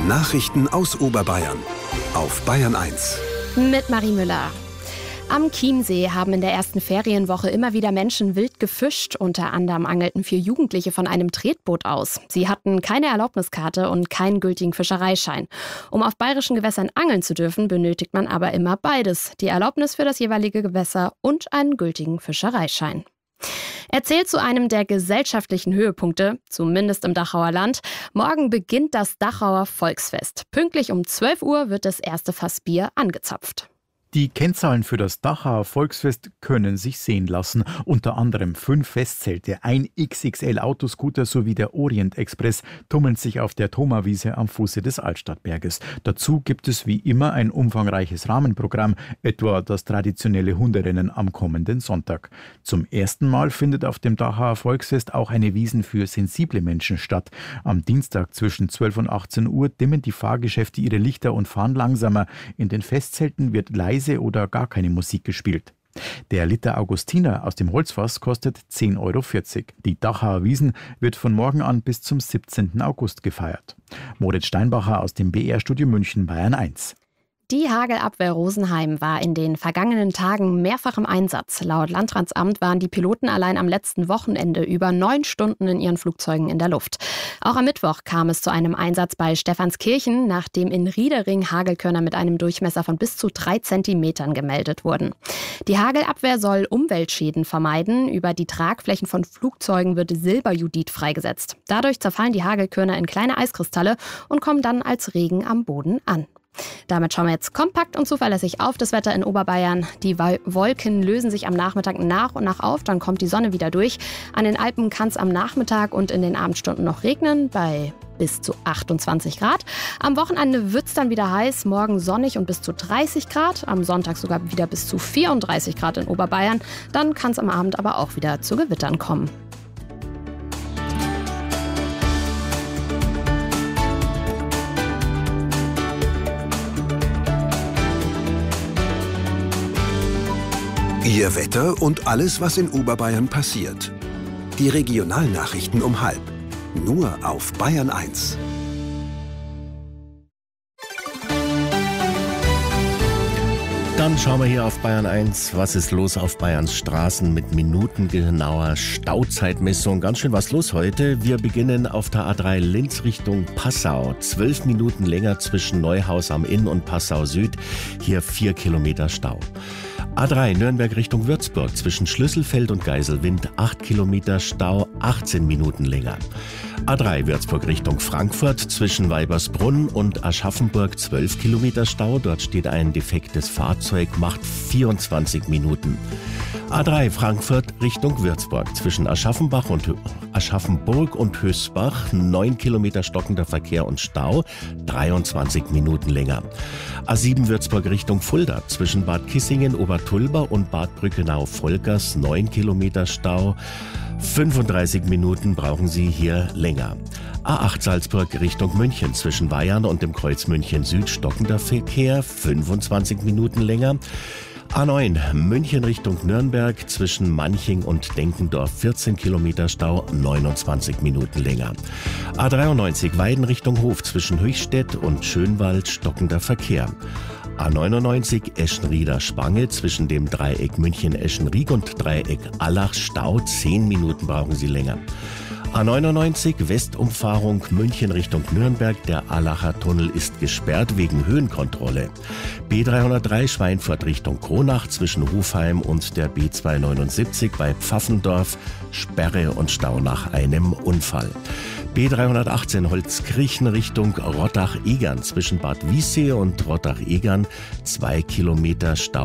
Nachrichten aus Oberbayern auf Bayern 1. Mit Marie Müller. Am Chiemsee haben in der ersten Ferienwoche immer wieder Menschen wild gefischt. Unter anderem angelten 4 Jugendliche von einem Tretboot aus. Sie hatten keine Erlaubniskarte und keinen gültigen Fischereischein. Um auf bayerischen Gewässern angeln zu dürfen, benötigt man aber immer beides: die Erlaubnis für das jeweilige Gewässer und einen gültigen Fischereischein. Er zählt zu einem der gesellschaftlichen Höhepunkte, zumindest im Dachauer Land. Morgen beginnt das Dachauer Volksfest. Pünktlich um 12 Uhr wird das erste Fass Bier angezapft. Die Kennzahlen für das Dachauer Volksfest können sich sehen lassen. Unter anderem 5 Festzelte, ein XXL-Autoscooter sowie der Orient Express tummeln sich auf der Thoma-Wiese am Fuße des Altstadtberges. Dazu gibt es wie immer ein umfangreiches Rahmenprogramm, etwa das traditionelle Hunderennen am kommenden Sonntag. Zum ersten Mal findet auf dem Dachauer Volksfest auch eine Wiesn für sensible Menschen statt. Am Dienstag zwischen 12 und 18 Uhr dimmen die Fahrgeschäfte ihre Lichter und fahren langsamer. In den Festzelten wird leise oder gar keine Musik gespielt. Der Liter Augustiner aus dem Holzfass kostet 10,40 Euro. Die Dachauer Wiesn wird von morgen an bis zum 17. August gefeiert. Moritz Steinbacher aus dem BR-Studio München, Bayern 1. Die Hagelabwehr Rosenheim war in den vergangenen Tagen mehrfach im Einsatz. Laut Landratsamt waren die Piloten allein am letzten Wochenende über 9 Stunden in ihren Flugzeugen in der Luft. Auch am Mittwoch kam es zu einem Einsatz bei Stephanskirchen, nachdem in Riedering Hagelkörner mit einem Durchmesser von bis zu 3 Zentimetern gemeldet wurden. Die Hagelabwehr soll Umweltschäden vermeiden. Über die Tragflächen von Flugzeugen wird Silberjodid freigesetzt. Dadurch zerfallen die Hagelkörner in kleine Eiskristalle und kommen dann als Regen am Boden an. Damit schauen wir jetzt kompakt und zuverlässig auf das Wetter in Oberbayern. Die Wolken lösen sich am Nachmittag nach und nach auf, dann kommt die Sonne wieder durch. An den Alpen kann es am Nachmittag und in den Abendstunden noch regnen, bei bis zu 28 Grad. Am Wochenende wird es dann wieder heiß, morgen sonnig und bis zu 30 Grad. Am Sonntag sogar wieder bis zu 34 Grad in Oberbayern. Dann kann es am Abend aber auch wieder zu Gewittern kommen. Ihr Wetter und alles, was in Oberbayern passiert. Die Regionalnachrichten um 12:30. Nur auf Bayern 1. Dann schauen wir hier auf Bayern 1, was ist los auf Bayerns Straßen mit minutengenauer Stauzeitmessung. Ganz schön was los heute. Wir beginnen auf der A3 Linz Richtung Passau. 12 Minuten länger zwischen Neuhaus am Inn und Passau Süd. Hier 4 Kilometer Stau. A3 Nürnberg Richtung Würzburg zwischen Schlüsselfeld und Geiselwind 8 Kilometer Stau, 18 Minuten länger. A3 Würzburg Richtung Frankfurt zwischen Weibersbrunn und Aschaffenburg 12 Kilometer Stau. Dort steht ein defektes Fahrzeug, macht 24 Minuten. A3 Frankfurt Richtung Würzburg zwischen Aschaffenburg und Hösbach 9 Kilometer stockender Verkehr und Stau, 23 Minuten länger. A7 Würzburg Richtung Fulda zwischen Bad Kissingen, Obertulba und Bad Brückenau-Volkers 9 Kilometer Stau, 35 Minuten brauchen Sie hier länger. A8 Salzburg Richtung München zwischen Weyarn und dem Kreuz München Süd stockender Verkehr, 25 Minuten länger. A9 München Richtung Nürnberg zwischen Manching und Denkendorf 14 Kilometer Stau, 29 Minuten länger. A93 Weiden Richtung Hof zwischen Höchstädt und Schönwald stockender Verkehr. A99 Eschenrieder Spange zwischen dem Dreieck München-Eschenried und Dreieck Allach Stau, 10 Minuten brauchen Sie länger. A99 Westumfahrung München Richtung Nürnberg, der Allacher Tunnel ist gesperrt wegen Höhenkontrolle. B303 Schweinfurt Richtung Kronach zwischen Hofheim und der B279 bei Pfaffendorf, Sperre und Stau nach einem Unfall. B318 Holzkirchen Richtung Rottach-Egern zwischen Bad Wiessee und Rottach-Egern 2 Kilometer Stau.